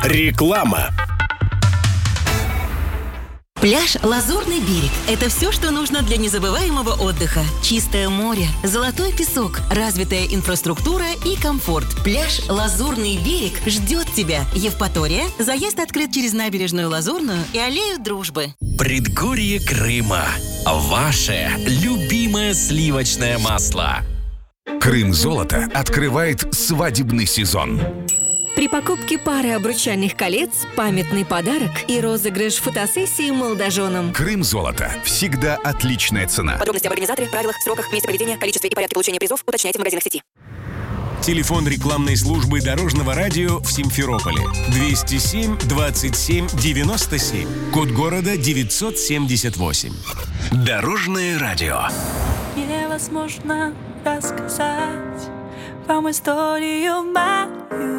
Реклама. Пляж «Лазурный берег» – это все, что нужно для незабываемого отдыха. Чистое море, золотой песок, развитая инфраструктура и комфорт. Пляж «Лазурный берег» ждет тебя. Евпатория. Заезд открыт через набережную Лазурную и аллею Дружбы. Предгорье Крыма. Ваше любимое сливочное масло. Крым-Золото открывает свадебный сезон. При покупке пары обручальных колец, памятный подарок и розыгрыш фотосессии молодоженам. Крым-Золото. Всегда отличная цена. Подробности об организаторе, правилах, сроках, месте проведения, количестве и порядке получения призов уточняйте в магазинах сети. Телефон рекламной службы Дорожного радио в Симферополе 207 27 97. Код города 978. Дорожное радио. Невозможно рассказать вам историю мою.